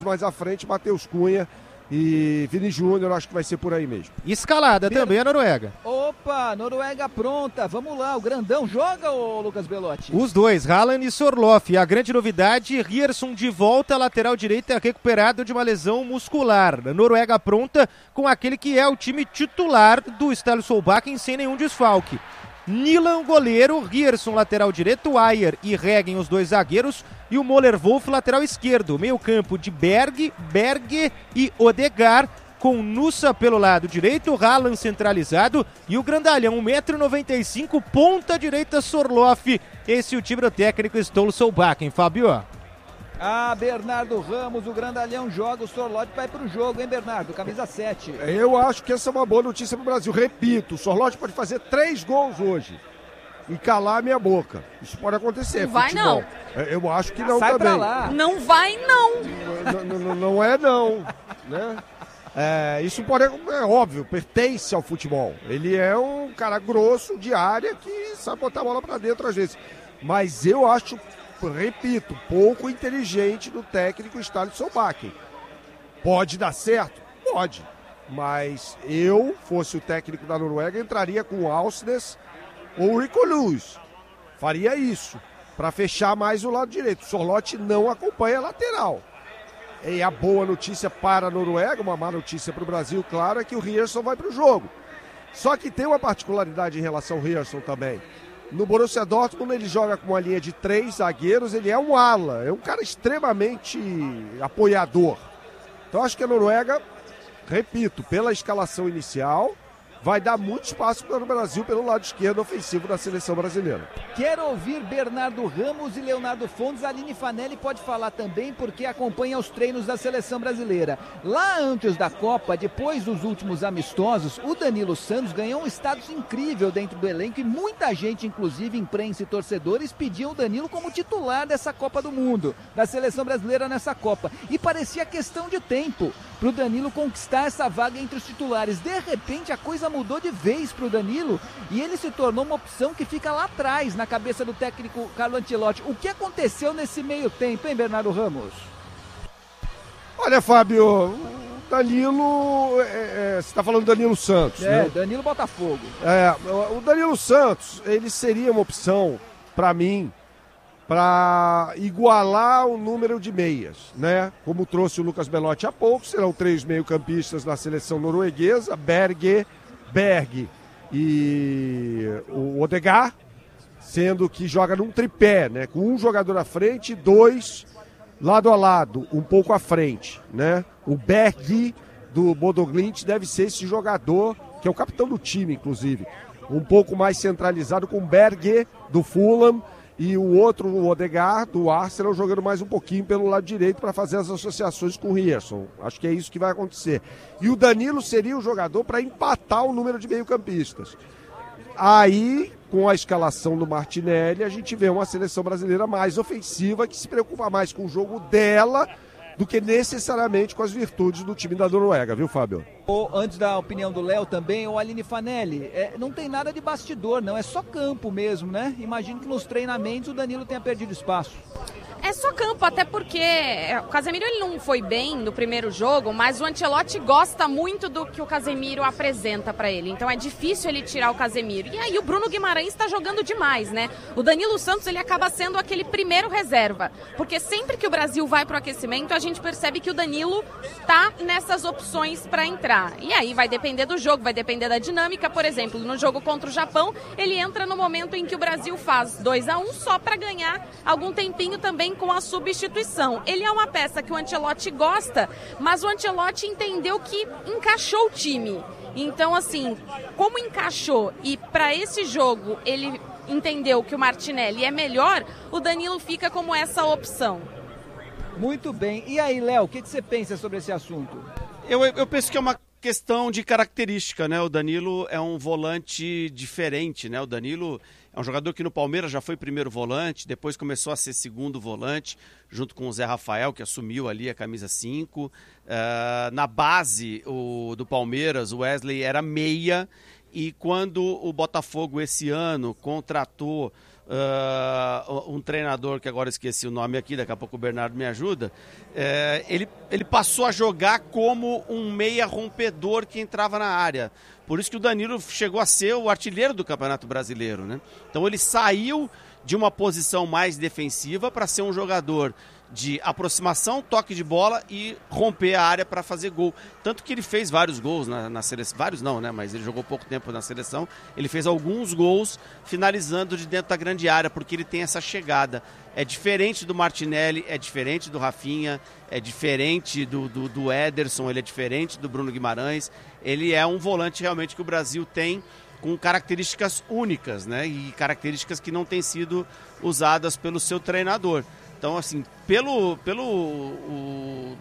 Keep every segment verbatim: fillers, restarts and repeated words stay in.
mais à frente, Matheus Cunha e Vini Júnior, acho que vai ser por aí mesmo. Escalada Ber... também a Noruega. Opa, Noruega pronta, vamos lá, o grandão joga, ô Lucas Belotti? Os dois, Haaland e Sorloth. A grande novidade, Ryerson de volta, lateral direita recuperado de uma lesão muscular. A Noruega pronta com aquele que é o time titular do Ståle Solbakken sem nenhum desfalque. Nilan, goleiro, Ryerson, lateral direito, Ajer e Reggen, os dois zagueiros, e o Möller Wolf, lateral esquerdo. Meio campo de Berg, Berge e Odegaard, com Nusa pelo lado direito, Haaland centralizado e o grandalhão, um metro e noventa e cinco, ponta direita, Sorloth. Esse é o time do técnico Ståle Solbakken, Fábio. Ah, Bernardo Ramos, o grandalhão joga, o Sorloth vai pro jogo, hein, Bernardo? Camisa sete. Eu acho que essa é uma boa notícia pro Brasil. Repito, o Sorloth pode fazer três gols hoje e calar a minha boca. Isso pode acontecer. Não vai, futebol. não. Eu acho que não Sai também. pra lá. Não vai, não. Não, não, não é, não. Né? É, isso pode, é óbvio, pertence ao futebol. Ele é um cara grosso de área que sabe botar a bola pra dentro às vezes. Mas eu acho, repito, pouco inteligente do técnico Ståle Solbakken. Pode dar certo? Pode. Mas eu, fosse o técnico da Noruega, entraria com o Alsnes ou o Rico Lewis. Faria isso, para fechar mais o lado direito. O Sorloth não acompanha a lateral. E a boa notícia para a Noruega, uma má notícia para o Brasil, claro, é que o Ryerson vai para o jogo. Só que tem uma particularidade em relação ao Ryerson também. No Borussia Dortmund ele joga com uma linha de três zagueiros, ele é um ala, é um cara extremamente apoiador. Então acho que a Noruega, repito, pela escalação inicial, vai dar muito espaço para o Brasil pelo lado esquerdo ofensivo da seleção brasileira. Quero ouvir Bernardo Ramos e Leonardo Fontes. A Aline Fanelli pode falar também porque acompanha os treinos da seleção brasileira. Lá antes da Copa, depois dos últimos amistosos, o Danilo Santos ganhou um status incrível dentro do elenco e muita gente, inclusive imprensa e torcedores, pediam o Danilo como titular dessa Copa do Mundo, da seleção brasileira nessa Copa. E parecia questão de tempo para o Danilo conquistar essa vaga entre os titulares. De repente a coisa mudou de vez para o Danilo e ele se tornou uma opção que fica lá atrás na cabeça do técnico Carlo Ancelotti. O que aconteceu nesse meio tempo, hein, Bernardo Ramos? Olha, Fábio, o Danilo, é, é, você está falando do Danilo Santos, É, né? Danilo Botafogo. É, o Danilo Santos, ele seria uma opção, para mim, para igualar o número de meias, né? Como trouxe o Lucas Belotti há pouco, serão três meio-campistas na seleção norueguesa, Berge, Berg e o Odegaard, sendo que joga num tripé, né? Com um jogador à frente e dois lado a lado, um pouco à frente, né? O Berg do Bodo Glimt deve ser esse jogador, que é o capitão do time, inclusive, um pouco mais centralizado com o Berg do Fulham e o outro, o Odegaard, do Arsenal, jogando mais um pouquinho pelo lado direito para fazer as associações com o Ryerson. Acho que é isso que vai acontecer. E o Danilo seria o jogador para empatar o número de meio-campistas. Aí, com a escalação do Martinelli, a gente vê uma seleção brasileira mais ofensiva, que se preocupa mais com o jogo dela do que necessariamente com as virtudes do time da Noruega, viu, Fábio? Ou, antes da opinião do Léo também, o Aline Fanelli, é, não tem nada de bastidor, não, é só campo mesmo, né? Imagino que nos treinamentos o Danilo tenha perdido espaço. É só campo, até porque o Casemiro ele não foi bem no primeiro jogo, mas o Ancelotti gosta muito do que o Casemiro apresenta para ele. Então é difícil ele tirar o Casemiro. E aí o Bruno Guimarães está jogando demais, né? O Danilo Santos ele acaba sendo aquele primeiro reserva, porque sempre que o Brasil vai pro aquecimento, a gente percebe que o Danilo tá nessas opções para entrar. E aí vai depender do jogo, vai depender da dinâmica. Por exemplo, no jogo contra o Japão, ele entra no momento em que o Brasil faz dois a um só para ganhar algum tempinho também com a substituição. Ele é uma peça que o Ancelotti gosta, mas o Ancelotti entendeu que encaixou o time. Então, assim, como encaixou e para esse jogo ele entendeu que o Martinelli é melhor, o Danilo fica como essa opção. Muito bem. E aí, Léo, o que, que você pensa sobre esse assunto? Eu, eu penso que é uma questão de característica, né? O Danilo é um volante diferente, né? O Danilo é um jogador que no Palmeiras já foi primeiro volante, depois começou a ser segundo volante, junto com o Zé Rafael, que assumiu ali a camisa cinco. Uh, na base o, do Palmeiras, o Wesley era meia, e quando o Botafogo esse ano contratou uh, um treinador, que agora esqueci o nome aqui, daqui a pouco o Bernardo me ajuda, é, ele, ele passou a jogar como um meia rompedor que entrava na área. Por isso que o Danilo chegou a ser o artilheiro do Campeonato Brasileiro, né? Então ele saiu de uma posição mais defensiva para ser um jogador de aproximação, toque de bola e romper a área para fazer gol. Tanto que ele fez vários gols na, na seleção, vários não, né? Mas ele jogou pouco tempo na seleção. Ele fez alguns gols finalizando de dentro da grande área, porque ele tem essa chegada. É diferente do Martinelli, é diferente do Rafinha, é diferente do, do, do Ederson, ele é diferente do Bruno Guimarães. Ele é um volante realmente que o Brasil tem com características únicas, né? E características que não têm sido usadas pelo seu treinador. Então, assim, pelo, pelo, o,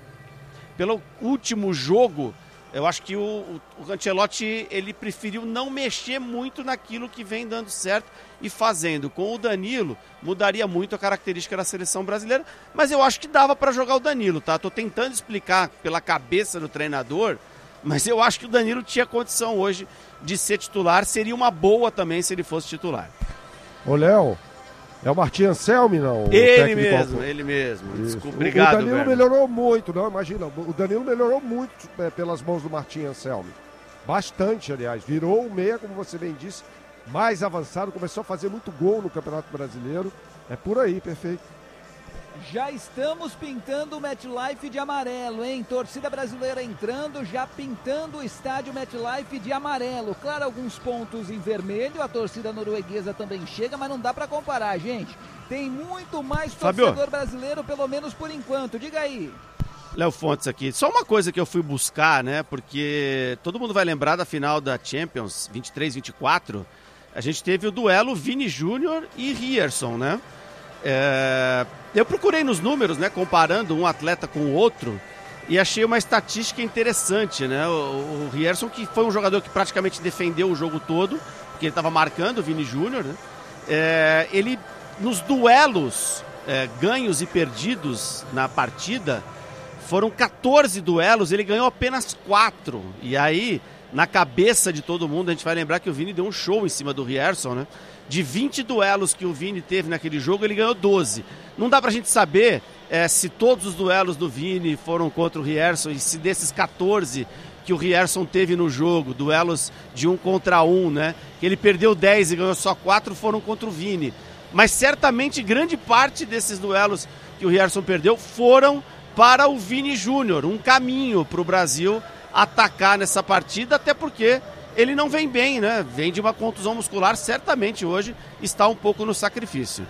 pelo último jogo, eu acho que o, o Ancelotti, ele preferiu não mexer muito naquilo que vem dando certo e fazendo. Com o Danilo, mudaria muito a característica da seleção brasileira, mas eu acho que dava para jogar o Danilo, tá? Tô tentando explicar pela cabeça do treinador, mas eu acho que o Danilo tinha condição hoje de ser titular, seria uma boa também se ele fosse titular. Ô, Léo, é o Martim Anselmi, não? Ele mesmo, ao... ele mesmo. Desculpa, obrigado, o Danilo Berno. melhorou muito, não, imagina, o Danilo melhorou muito é, pelas mãos do Martim Anselmi. Bastante, aliás. Virou o meia, como você bem disse, mais avançado, começou a fazer muito gol no Campeonato Brasileiro. É por aí, perfeito. Já estamos pintando o MetLife de amarelo, hein? Torcida brasileira entrando, já pintando o estádio MetLife de amarelo. Claro, alguns pontos em vermelho, a torcida norueguesa também chega, mas não dá pra comparar, gente. Tem muito mais torcedor Fabio. brasileiro, pelo menos por enquanto. Diga aí. Léo Fontes aqui. Só uma coisa que eu fui buscar, né? Porque todo mundo vai lembrar da final da Champions vinte e três vinte e quatro. A gente teve o duelo Vini Júnior e Rierson, né? É... Eu procurei nos números, né, comparando um atleta com o outro, e achei uma estatística interessante, né? O, o Rierson, que foi um jogador que praticamente defendeu o jogo todo, porque ele estava marcando o Vini Júnior, né? É, ele, nos duelos é, ganhos e perdidos na partida, foram quatorze duelos, ele ganhou apenas quatro. E aí, na cabeça de todo mundo, a gente vai lembrar que o Vini deu um show em cima do Rierson, né? De vinte duelos que o Vini teve naquele jogo, ele ganhou doze. Não dá pra gente saber é, se todos os duelos do Vini foram contra o Rierson e se desses quatorze que o Rierson teve no jogo, duelos de um contra um, né? Que ele perdeu dez e ganhou só quatro, foram contra o Vini. Mas certamente grande parte desses duelos que o Rierson perdeu foram para o Vini Júnior. Um caminho para o Brasil atacar nessa partida, até porque ele não vem bem, né? Vem de uma contusão muscular, certamente hoje está um pouco no sacrifício.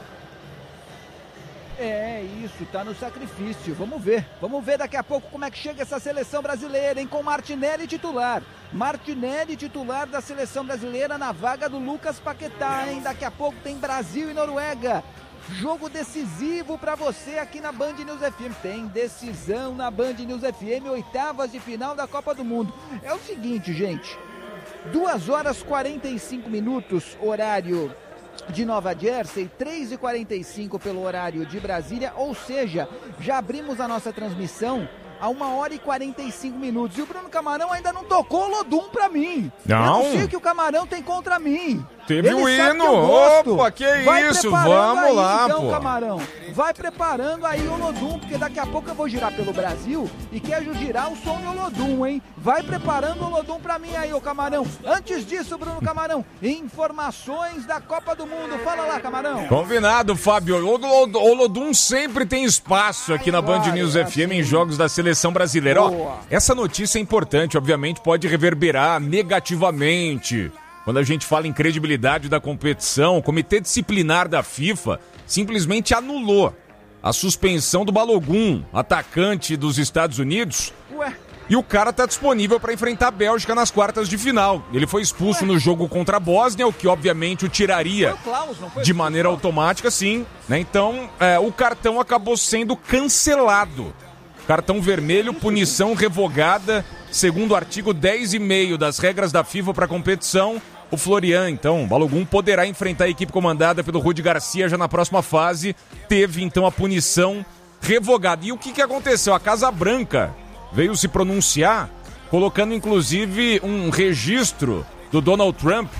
É isso, tá no sacrifício. Vamos ver, vamos ver daqui a pouco como é que chega essa seleção brasileira, hein? Com Martinelli titular. Martinelli titular da seleção brasileira na vaga do Lucas Paquetá, hein? Daqui a pouco tem Brasil e Noruega. Jogo decisivo para você aqui na Band News F M. Tem decisão na Band News F M, oitavas de final da Copa do Mundo. É o seguinte, gente. duas horas e quarenta e cinco minutos, horário de Nova Jersey, três e quarenta e cinco pelo horário de Brasília, ou seja, já abrimos a nossa transmissão a uma hora e quarenta e cinco minutos. E o Bruno Camarão ainda não tocou o Lodum pra mim. Não. Eu não sei o que o Camarão tem contra mim. Teve o hino. Opa, que Vai isso. Vamos aí, lá, então, pô. Camarão. Vai preparando aí o Lodum, porque daqui a pouco eu vou girar pelo Brasil e quero girar o som do Lodum, hein? Vai preparando o Lodum pra mim aí, ô Camarão. Antes disso, Bruno Camarão, informações da Copa do Mundo. Fala lá, Camarão. Combinado, Fábio. O Lodum sempre tem espaço aqui na Band News F M em jogos da seleção brasileira. Ó, essa notícia é importante, obviamente pode reverberar negativamente. Quando a gente fala em credibilidade da competição, o Comitê Disciplinar da FIFA simplesmente anulou a suspensão do Balogun, atacante dos Estados Unidos. Ué? E o cara tá disponível para enfrentar a Bélgica nas quartas de final. Ele foi expulso Ué? no jogo contra a Bósnia, o que obviamente o tiraria o Klaus, não foi de maneira automática, sim. Né? Então, é, o cartão acabou sendo cancelado. Cartão vermelho, punição revogada, segundo o artigo dez e meio das regras da FIFA para a competição. O Florian, então, Balogun, poderá enfrentar a equipe comandada pelo Rudi Garcia já na próxima fase. Teve, então, a punição revogada. E o que, que aconteceu? A Casa Branca veio se pronunciar, colocando, inclusive, um registro do Donald Trump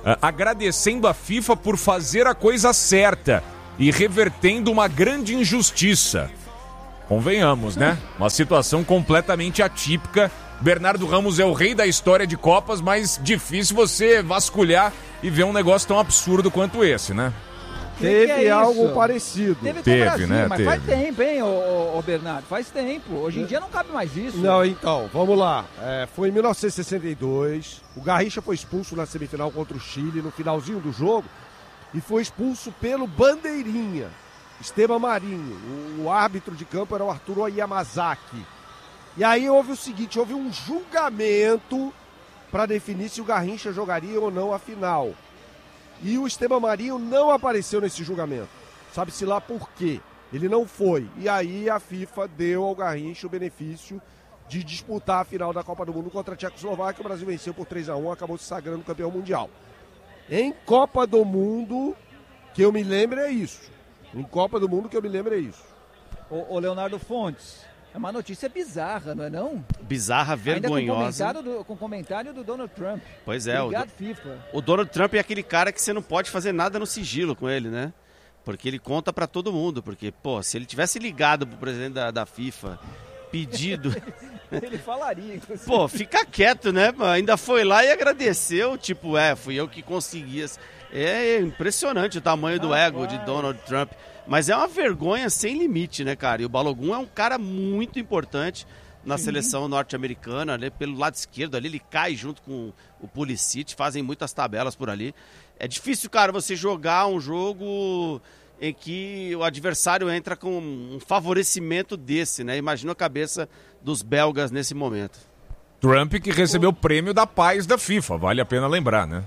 agradecendo a FIFA por fazer a coisa certa e revertendo uma grande injustiça. Convenhamos, né? Uma situação completamente atípica. Bernardo Ramos é o rei da história de Copas, mas difícil você vasculhar e ver um negócio tão absurdo quanto esse, né? Teve que que é algo isso? parecido. Teve com Teve, o Brasil, né? mas Teve. faz tempo, hein, ô, ô, ô Bernardo? Faz tempo. Hoje em dia não cabe mais isso. Não, então, vamos lá. É, foi em mil novecentos e sessenta e dois, o Garrincha foi expulso na semifinal contra o Chile, no finalzinho do jogo, e foi expulso pelo bandeirinha, Esteban Marinho. O, o árbitro de campo era o Arturo Yamazaki. E aí houve o seguinte, houve um julgamento para definir se o Garrincha jogaria ou não a final. E o Esteban Marinho não apareceu nesse julgamento. Sabe-se lá por quê. Ele não foi. E aí a FIFA deu ao Garrincha o benefício de disputar a final da Copa do Mundo contra a Tchecoslováquia. O Brasil venceu por três a um, acabou se sagrando campeão mundial. Em Copa do Mundo, que eu me lembro é isso. Em Copa do Mundo que eu me lembro é isso. Ô, ô Leonardo Fontes, é uma notícia bizarra, não é não? Bizarra, vergonhosa. Ainda com comentário do, com comentário do Donald Trump. Pois é. Obrigado, o, FIFA. o Donald Trump é aquele cara que você não pode fazer nada no sigilo com ele, né? Porque ele conta pra todo mundo. Porque, pô, se ele tivesse ligado pro presidente da, da FIFA, pedido... Ele falaria, inclusive. Pô, fica quieto, né? Ainda foi lá e agradeceu. Tipo, é, fui eu que consegui. É impressionante o tamanho do Rapaz. ego de Donald Trump. Mas é uma vergonha sem limite, né, cara? E o Balogun é um cara muito importante na Sim. seleção norte-americana, né? Pelo lado esquerdo ali, ele cai junto com o Pulisic, fazem muitas tabelas por ali. É difícil, cara, você jogar um jogo em que o adversário entra com um favorecimento desse, né? Imagina a cabeça dos belgas nesse momento. Trump que recebeu o prêmio da paz da FIFA, vale a pena lembrar, né?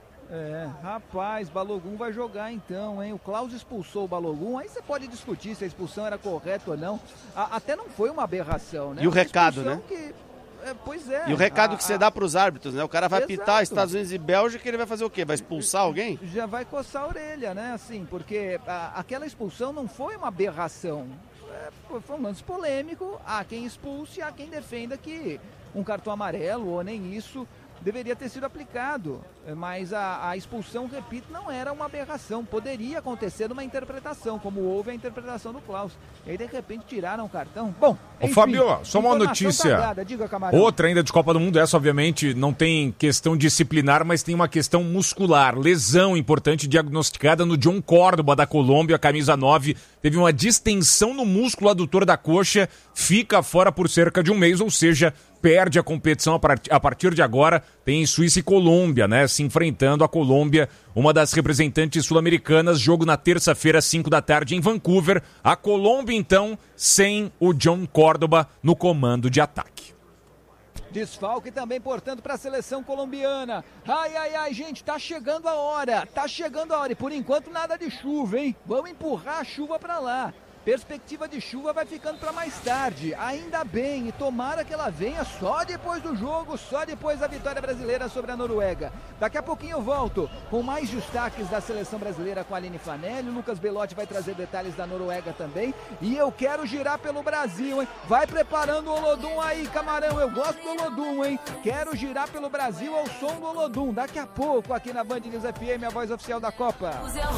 É, rapaz, Balogun vai jogar então, hein? O Klaus expulsou o Balogun, aí você pode discutir se a expulsão era correta ou não. A, até não foi uma aberração, né? E o Uma recado, né? Que, é, pois é. E o recado a, que você dá para os árbitros, né? O cara vai Exato. pitar Estados Unidos e Bélgica, ele vai fazer o quê? Vai expulsar alguém? Já vai coçar a orelha, né? Assim, porque a, aquela expulsão não foi uma aberração. É, foi um lance polêmico, há quem expulse, há quem defenda que um cartão amarelo ou nem isso deveria ter sido aplicado, mas a, a expulsão, repito, não era uma aberração, poderia acontecer numa interpretação, como houve a interpretação do Klaus, e aí de repente tiraram o cartão. Bom, Ô enfim, Fabio, só uma notícia, tardada. Diga, Camarão. Outra ainda de Copa do Mundo, essa obviamente não tem questão disciplinar, mas tem uma questão muscular, lesão importante diagnosticada no John Córdoba da Colômbia, camisa nove, teve uma distensão no músculo adutor da coxa, fica fora por cerca de um mês, ou seja, perde a competição a partir de agora. Tem Suíça e Colômbia, né? Se enfrentando a Colômbia, uma das representantes sul-americanas. Jogo na terça-feira, cinco da tarde, em Vancouver. A Colômbia, então, sem o John Córdoba no comando de ataque. Desfalque também, portanto, para a seleção colombiana. Ai, ai, ai, gente, tá chegando a hora. Tá chegando a hora. E por enquanto nada de chuva, hein? Vamos empurrar a chuva para lá. Perspectiva de chuva vai ficando para mais tarde, ainda bem, e tomara que ela venha só depois do jogo, só depois da vitória brasileira sobre a Noruega. Daqui a pouquinho eu volto com mais destaques da seleção brasileira com a Aline Fanelli, o Lucas Belotti vai trazer detalhes da Noruega também, e eu quero girar pelo Brasil, hein? Vai preparando o Olodum aí, Camarão, eu gosto do Olodum, hein? Quero girar pelo Brasil ao som do Olodum, daqui a pouco aqui na Band News F M, a voz oficial da Copa.